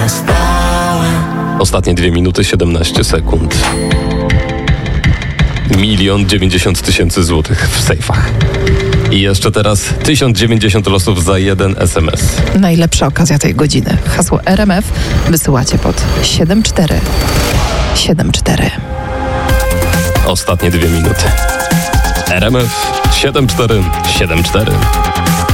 Ostatnie 2 minuty 17 sekund. 1 090 000 złotych w sejfach. I jeszcze teraz 1090 losów za jeden SMS. Najlepsza okazja tej godziny. Hasło RMF wysyłacie pod 7474. Ostatnie 2 minuty. RMF 7474.